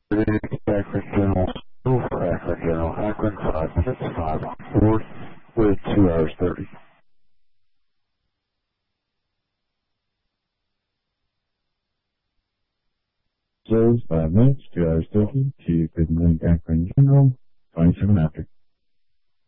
Akron General, for Akron General, Akron 565 on 4th with 2 hours 30. Shows 5 minutes, 2 hours 30 to Good Morning Akron General, 27 after.